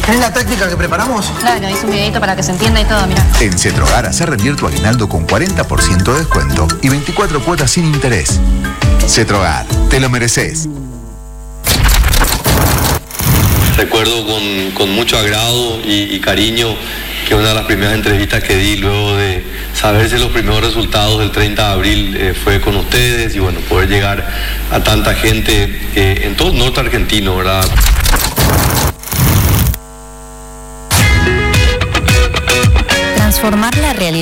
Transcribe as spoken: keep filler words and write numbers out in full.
¿Tenés la táctica que preparamos? Claro, hice un videito para que se entienda y todo, mirá. En Cetrogar, hacé rendir tu aguinaldo con cuarenta por ciento de descuento y veinticuatro cuotas sin interés. Cetrogar, te lo mereces. Recuerdo con, con mucho agrado y, y cariño que una de las primeras entrevistas que di luego de saberse los primeros resultados del treinta de abril eh, fue con ustedes y bueno, poder llegar a tanta gente eh, en todo el norte argentino, ¿verdad? Transformar la realidad.